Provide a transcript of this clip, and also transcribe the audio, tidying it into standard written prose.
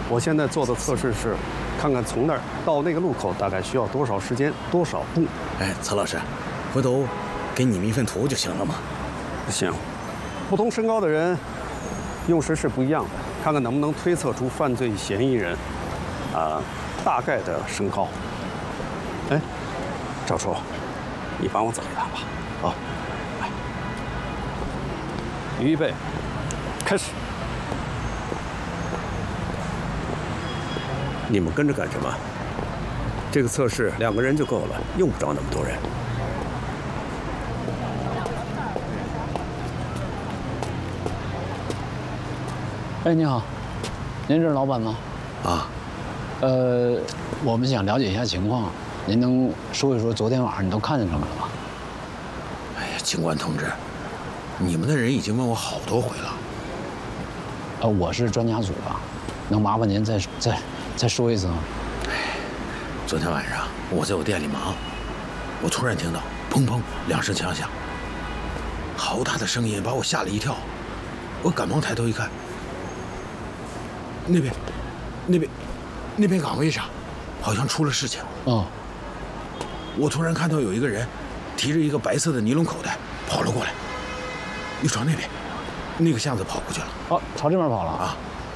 我现在做的测试是，看看从那儿到那个路口大概需要多少时间，多少步。 哎，曹老师，回头给你们一份图就行了嘛。 行，不同身高的人用时是不一样的，看看能不能推测出犯罪嫌疑人大概的身高。哎，赵叔，你帮我走一趟吧。啊，来，预备，开始。你们跟着干什么？这个测试2个人就够了，用不着那么多人。 哎，你好，您是老板吗？ 啊， 我们想了解一下情况，您能说一说昨天晚上你都看见什么了吗？ 哎呀，警官同志，你们的人已经问我好多回了。 我是专家组的，能麻烦您再说一次吗？ 昨天晚上我在我店里忙，我突然听到砰砰2声枪响，好大的声音把我吓了一跳，我赶忙抬头一看，那边岗位上好像出了事情。 哦， 我突然看到有一个人提着一个白色的尼龙口袋跑了过来，又朝那个巷子跑过去了。 哦，朝这边跑了啊！